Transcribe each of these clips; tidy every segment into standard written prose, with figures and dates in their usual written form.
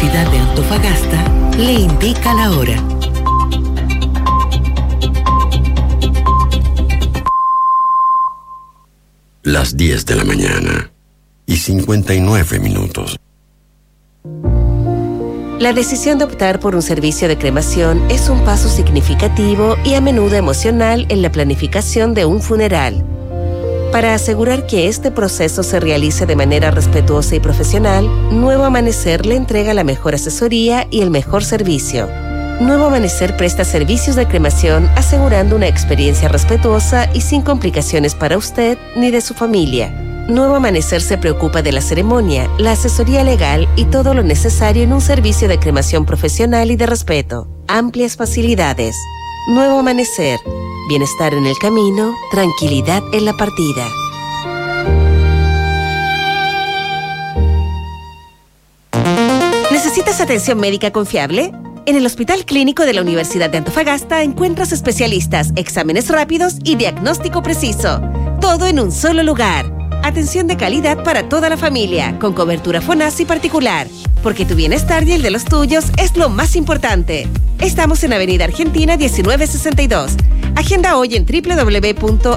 Universidad de Antofagasta le indica la hora. Las 10 de la mañana y 59 minutos. La decisión de optar por un servicio de cremación es un paso significativo y a menudo emocional en la planificación de un funeral. Para asegurar que este proceso se realice de manera respetuosa y profesional, Nuevo Amanecer le entrega la mejor asesoría y el mejor servicio. Nuevo Amanecer presta servicios de cremación asegurando una experiencia respetuosa y sin complicaciones para usted ni de su familia. Nuevo Amanecer se preocupa de la ceremonia, la asesoría legal y todo lo necesario en un servicio de cremación profesional y de respeto. Amplias facilidades. Nuevo Amanecer. Bienestar en el camino, tranquilidad en la partida. ¿Necesitas atención médica confiable? En el Hospital Clínico de la Universidad de Antofagasta encuentras especialistas, exámenes rápidos y diagnóstico preciso. Todo en un solo lugar. Atención de calidad para toda la familia, con cobertura FONASI particular. Porque tu bienestar y el de los tuyos es lo más importante. Estamos en Avenida Argentina 1962. Agenda hoy en www.hcua.cl.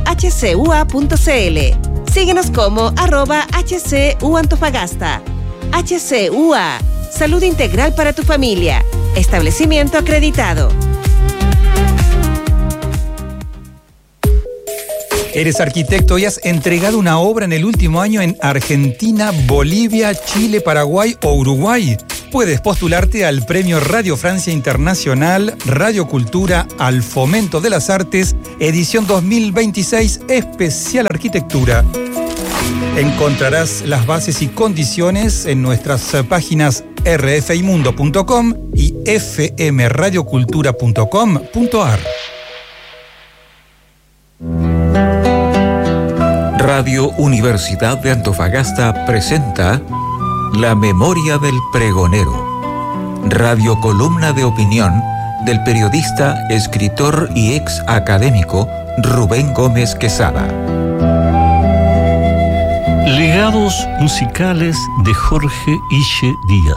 Síguenos como @HCUAntofagasta. HCUA. Salud integral para tu familia. Establecimiento acreditado. Eres arquitecto y has entregado una obra en el último año en Argentina, Bolivia, Chile, Paraguay o Uruguay. Puedes postularte al Premio Radio Francia Internacional Radio Cultura al Fomento de las Artes, edición 2026, especial arquitectura. Encontrarás las bases y condiciones en nuestras páginas rfimundo.com y fmradiocultura.com.ar. Radio Universidad de Antofagasta presenta La Memoria del Pregonero, radio columna de opinión del periodista, escritor y ex académico Rubén Gómez Quesada. Legados musicales de Jorge Ille Díaz.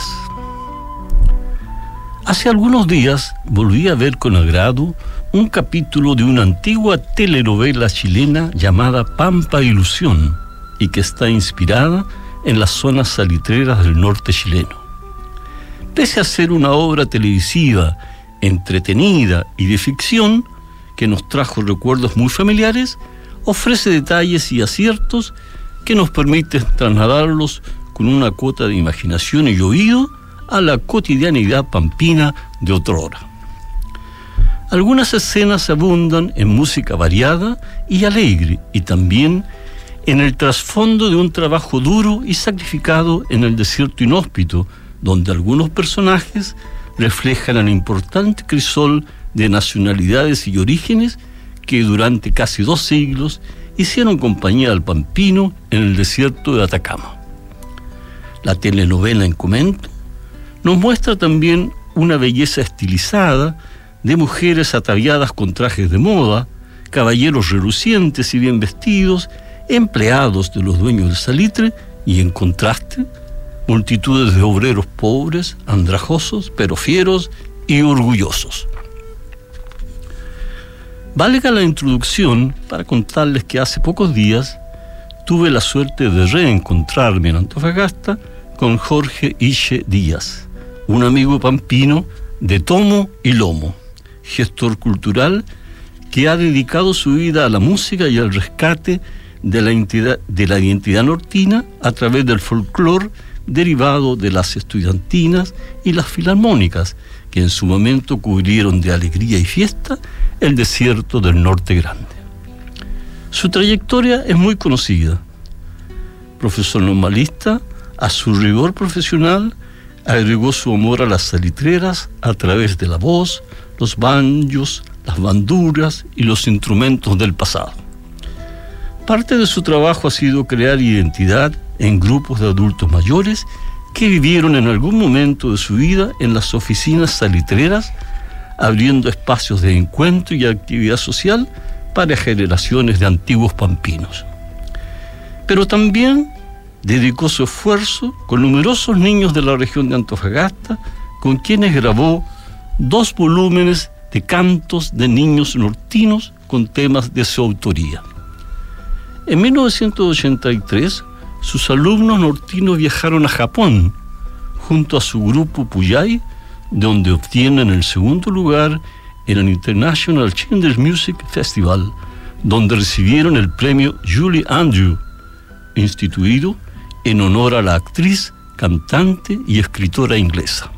Hace algunos días volví a ver con agrado un capítulo de una antigua telenovela chilena llamada Pampa Ilusión y que está inspirada en las zonas salitreras del norte chileno. Pese a ser una obra televisiva, entretenida y de ficción, que nos trajo recuerdos muy familiares, ofrece detalles y aciertos que nos permiten trasladarlos con una cuota de imaginación y oído a la cotidianidad pampina de otrora. Algunas escenas abundan en música variada y alegre y también en el trasfondo de un trabajo duro y sacrificado en el desierto inhóspito, donde algunos personajes reflejan el importante crisol de nacionalidades y orígenes que durante casi 2 siglos hicieron compañía al pampino en el desierto de Atacama. La telenovela en comento nos muestra también una belleza estilizada de mujeres ataviadas con trajes de moda, caballeros relucientes y bien vestidos, empleados de los dueños del salitre y, en contraste, multitudes de obreros pobres, andrajosos, pero fieros y orgullosos. Valga la introducción para contarles que hace pocos días tuve la suerte de reencontrarme en Antofagasta con Jorge Ille Díaz, un amigo pampino de tomo y lomo, gestor cultural que ha dedicado su vida a la música y al rescate de la identidad nortina a través del folclore derivado de las estudiantinas y las filarmónicas que en su momento cubrieron de alegría y fiesta el desierto del Norte Grande. Su trayectoria es muy conocida. Profesor normalista, a su rigor profesional agregó su amor a las salitreras a través de la voz, los banjos, las banduras y los instrumentos del pasado. Parte de su trabajo ha sido crear identidad en grupos de adultos mayores que vivieron en algún momento de su vida en las oficinas salitreras, abriendo espacios de encuentro y actividad social para generaciones de antiguos pampinos. Pero también dedicó su esfuerzo con numerosos niños de la región de Antofagasta, con quienes grabó 2 volúmenes de cantos de niños nortinos con temas de su autoría. En 1983, sus alumnos nortinos viajaron a Japón junto a su grupo Puyay, donde obtienen el segundo lugar en el International Children's Music Festival, donde recibieron el premio Julie Andrews, instituido en honor a la actriz, cantante y escritora inglesa.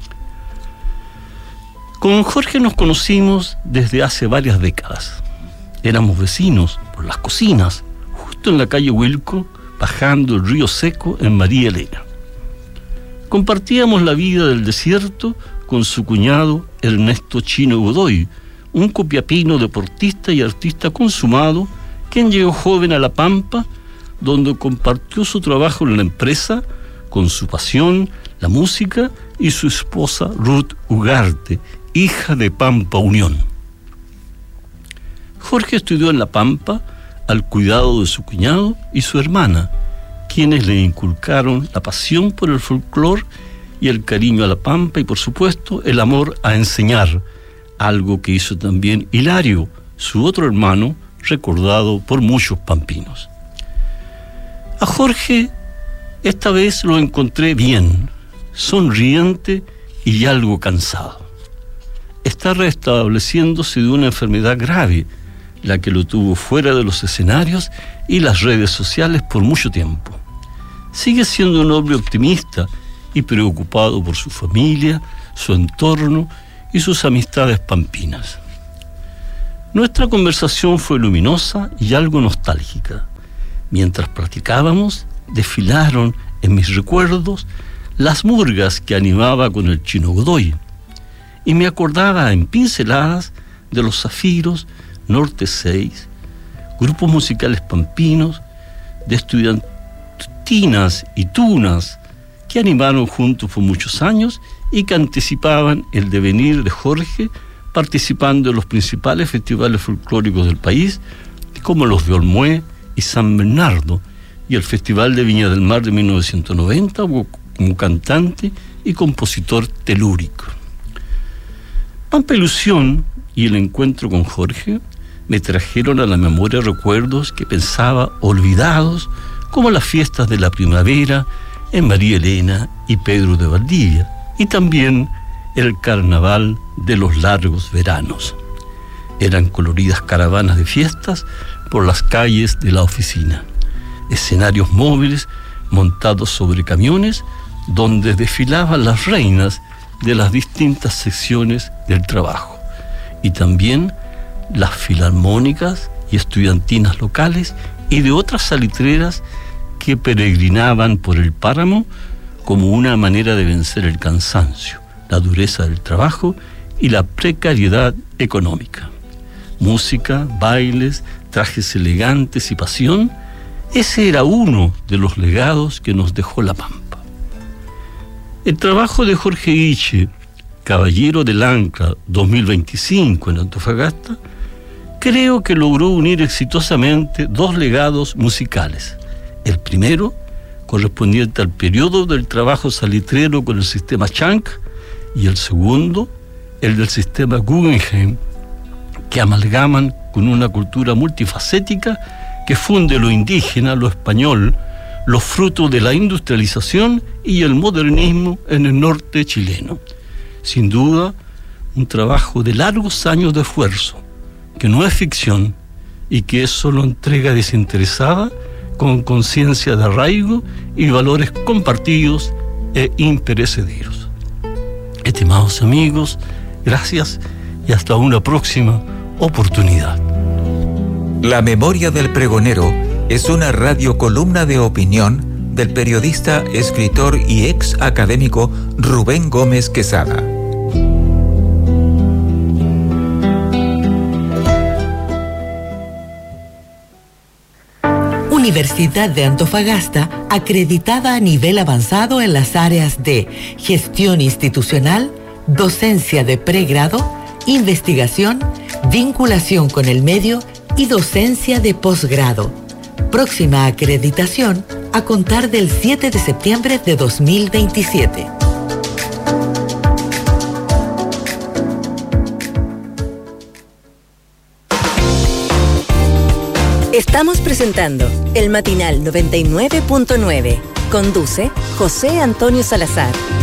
Con Jorge nos conocimos desde hace varias décadas. Éramos vecinos por las cocinas, justo en la calle Huilco, bajando el río Seco en María Elena. Compartíamos la vida del desierto con su cuñado Ernesto Chino Godoy, un copiapino deportista y artista consumado, quien llegó joven a La Pampa, donde compartió su trabajo en la empresa con su pasión, la música, y su esposa Ruth Ugarte, hija de Pampa Unión. Jorge estudió en La Pampa al cuidado de su cuñado y su hermana, quienes le inculcaron la pasión por el folclore y el cariño a La Pampa y, por supuesto, el amor a enseñar, algo que hizo también Hilario, su otro hermano, recordado por muchos pampinos. A Jorge esta vez lo encontré bien, sonriente y algo cansado. Está restableciéndose de una enfermedad grave, la que lo tuvo fuera de los escenarios y las redes sociales por mucho tiempo. Sigue siendo un hombre optimista y preocupado por su familia, su entorno y sus amistades pampinas. Nuestra conversación fue luminosa y algo nostálgica. Mientras platicábamos, desfilaron en mis recuerdos las murgas que animaba con el Chino Godoy, y me acordaba en pinceladas de los Zafiros, Norte 6, grupos musicales pampinos, de estudiantinas y tunas que animaron juntos por muchos años y que anticipaban el devenir de Jorge, participando en los principales festivales folclóricos del país, como los de Olmué y San Bernardo, y el Festival de Viña del Mar de 1990 como cantante y compositor telúrico. Pampa Ilusión y el encuentro con Jorge me trajeron a la memoria recuerdos que pensaba olvidados, como las fiestas de la primavera en María Elena y Pedro de Valdivia, y también el carnaval de los largos veranos. Eran coloridas caravanas de fiestas por las calles de la oficina, escenarios móviles montados sobre camiones donde desfilaban las reinas de las distintas secciones del trabajo, y también las filarmónicas y estudiantinas locales y de otras salitreras que peregrinaban por el páramo como una manera de vencer el cansancio, la dureza del trabajo y la precariedad económica. Música, bailes, trajes elegantes y pasión, ese era uno de los legados que nos dejó La Pampa. El trabajo de Jorge Iche, Caballero del Ancla 2025 en Antofagasta, creo que logró unir exitosamente 2 legados musicales. El primero, correspondiente al periodo del trabajo salitrero con el sistema Chank, y el segundo, el del sistema Guggenheim, que amalgaman con una cultura multifacética que funde lo indígena, lo español, los frutos de la industrialización y el modernismo en el norte chileno. Sin duda, un trabajo de largos años de esfuerzo, que no es ficción y que es solo entrega desinteresada, con conciencia de arraigo y valores compartidos e imperecederos. Estimados amigos, gracias y hasta una próxima oportunidad. La Memoria del Pregonero es una radiocolumna de opinión del periodista, escritor y ex académico Rubén Gómez Quesada. Universidad de Antofagasta, acreditada a nivel avanzado en las áreas de gestión institucional, docencia de pregrado, investigación, vinculación con el medio y docencia de posgrado. Próxima acreditación a contar del 7 de septiembre de 2027. Estamos presentando el Matinal 99.9. Conduce José Antonio Salazar.